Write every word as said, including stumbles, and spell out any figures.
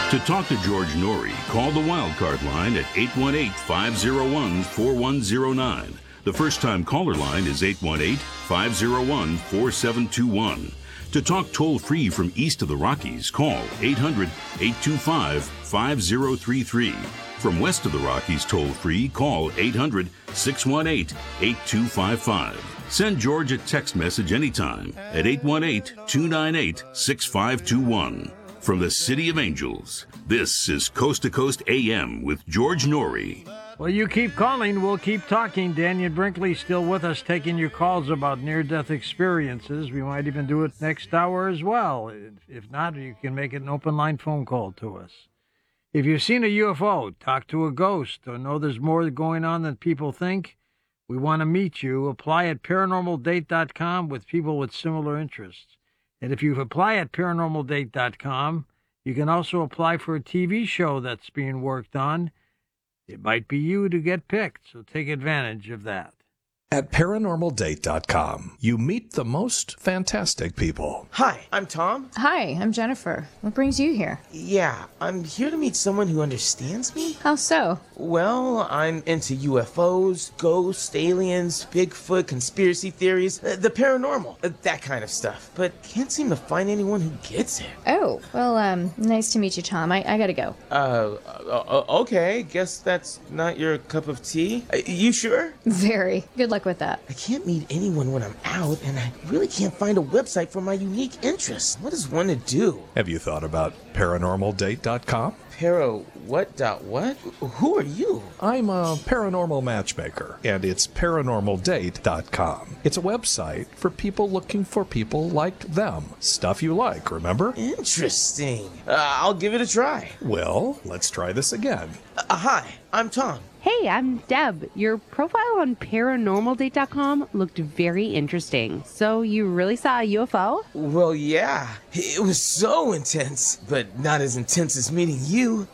To talk to George Norrie, call the Wildcard line at eight one eight, five oh one, four one oh nine. The first-time caller line is eight one eight, five oh one, four seven two one. To talk toll-free from east of the Rockies, call eight hundred, eight two five, five oh three three. From west of the Rockies toll-free, call eight hundred, six one eight, eight two five five. Send George a text message anytime at eight one eight, two nine eight, six five two one. From the City of Angels, this is Coast to Coast A M with George Norrie. Well, you keep calling, we'll keep talking. Daniel Brinkley still with us, taking your calls about near-death experiences. We might even do it next hour as well. If not, you can make it an open-line phone call to us. If you've seen a U F O, talk to a ghost, or know there's more going on than people think, we want to meet you. Apply at paranormal date dot com with people with similar interests. And if you apply at paranormal date dot com, you can also apply for a T V show that's being worked on. It might be you to get picked, so take advantage of that. At paranormal date dot com, you meet the most fantastic people. Hi, I'm Tom. Hi, I'm Jennifer. What brings you here? Yeah, I'm here to meet someone who understands me. How so? Well, I'm into U F Os, ghosts, aliens, Bigfoot, conspiracy theories, uh, the paranormal, uh, that kind of stuff. But can't seem to find anyone who gets it. Oh, well, um, nice to meet you, Tom. I, I gotta go. Uh, uh, okay, guess that's not your cup of tea. Uh, you sure? Very. Good luck with that. I can't meet anyone when I'm out, and I really can't find a website for my unique interests. What is one to do? Have you thought about paranormal date dot com? Para what dot what? Who are you? I'm a paranormal matchmaker, and it's paranormal date dot com. It's a website for people looking for people like them. Stuff you like, remember? Interesting. Uh, I'll give it a try. Well, let's try this again. Uh, hi, I'm Tom. Hey, I'm Deb. Your profile on paranormal date dot com looked very interesting. So you really saw a U F O? Well, yeah. It was so intense, but not as intense as meeting you.